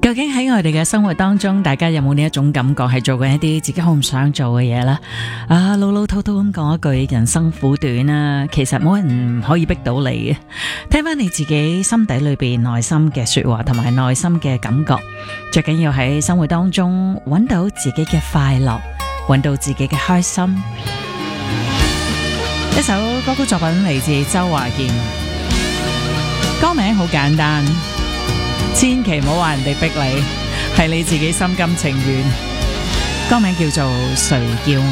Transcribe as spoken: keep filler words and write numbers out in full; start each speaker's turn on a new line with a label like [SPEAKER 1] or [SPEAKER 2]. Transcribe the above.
[SPEAKER 1] 究竟喺我哋嘅生活當中，大家有冇呢一種感覺，係做緊一啲自己好唔想做嘅嘢呢？啊，老老套套咁講一句，人生苦短啊，其實冇人可以逼到你嘅。聽翻你自己心底裏邊內心嘅說話同埋內心嘅感覺，最緊要喺生活當中揾到自己嘅快樂，揾到自己嘅開心。一首歌曲作品嚟自周華健，歌名好簡單，千祈唔好話人哋逼你，係你自己心甘情願。歌名叫做誰叫